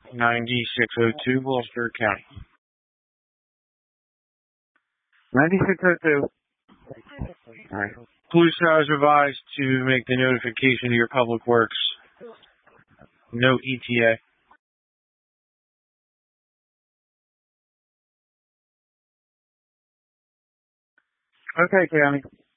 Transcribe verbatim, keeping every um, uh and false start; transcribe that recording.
ninety-six oh two, Gloucester County. ninety-six oh two. Alright. Police is advised to make the notification to your public works. No E T A. Okay, County.